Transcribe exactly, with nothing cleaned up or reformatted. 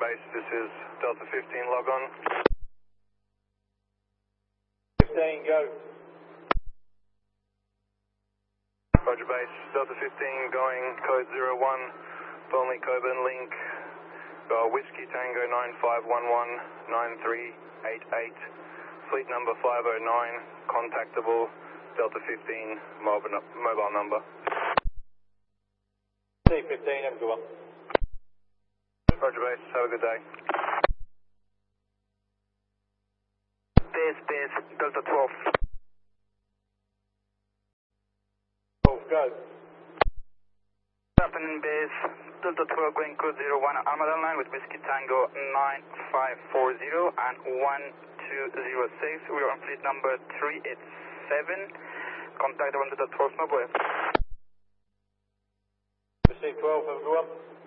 Base, this is Delta fifteen, log on. fifteen, go. Roger Base, Delta fifteen going code zero one, Thornley Coburn link, uh, Whiskey Tango nine five one one nine three eight eight, fleet number five oh nine, contactable, Delta fifteen, mobile, mobile number. C fifteen, have a good one. Roger Base, have a good day. Base, base, Delta twelve. twelve, go. Good afternoon, base, Delta twelve going code zero one, Armada line with Whiskey Tango nine five four zero and one two zero six. We are on fleet number three eight seven. Contact the one to the twelve mobile. C twelve, have a good one.